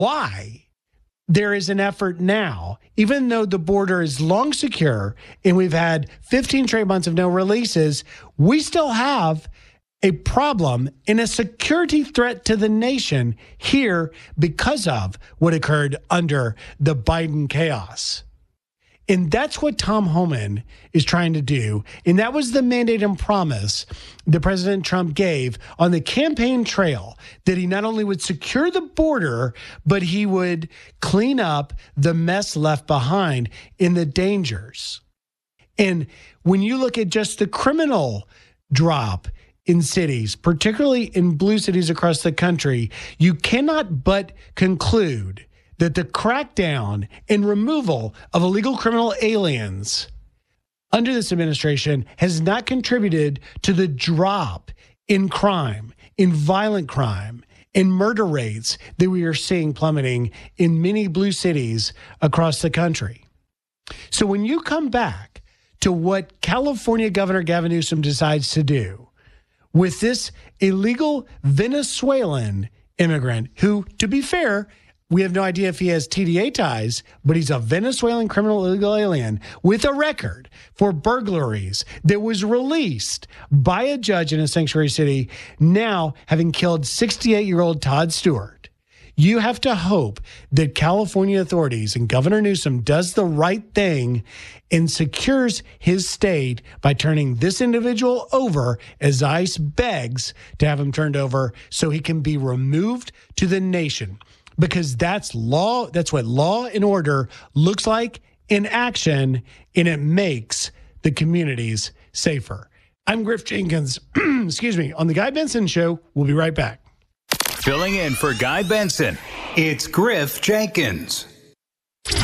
why there is an effort now, even though the border is long secure and we've had 15 straight months of no releases, we still have a problem and a security threat to the nation here because of what occurred under the Biden chaos. And that's what Tom Homan is trying to do. And that was the mandate and promise that President Trump gave on the campaign trail, that he not only would secure the border, but he would clean up the mess left behind in the dangers. And when you look at just the criminal drop in cities, particularly in blue cities across the country, you cannot but conclude that the crackdown and removal of illegal criminal aliens under this administration has not contributed to the drop in crime, in violent crime, in murder rates that we are seeing plummeting in many blue cities across the country. So when you come back to what California Governor Gavin Newsom decides to do with this illegal Venezuelan immigrant who, to be fair, we have no idea if he has TDA ties, but he's a Venezuelan criminal illegal alien with a record for burglaries that was released by a judge in a sanctuary city, now having killed 68-year-old Todd Stewart. You have to hope that California authorities and Governor Newsom does the right thing and secures his state by turning this individual over as ICE begs to have him turned over so he can be removed to the nation. Because that's law. That's what law and order looks like in action, and it makes the communities safer. I'm Griff Jenkins, excuse me, on The Guy Benson Show. We'll be right back. Filling in for Guy Benson, it's Griff Jenkins.